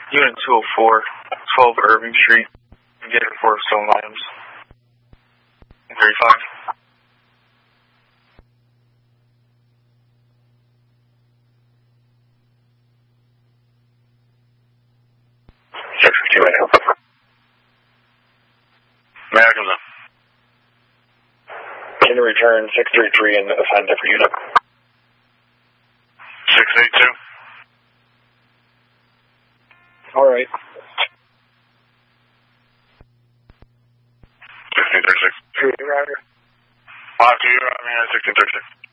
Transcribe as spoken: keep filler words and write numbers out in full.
Unit two oh four, twelve Irving Street, get it for stolen items. thirty-five. six fifty right now. May I come in? Can you return six three three and assign different unit? six eight two. All right. sixteen thirty-six. Two, Roger. Five two, I mean, sixteen thirty-six.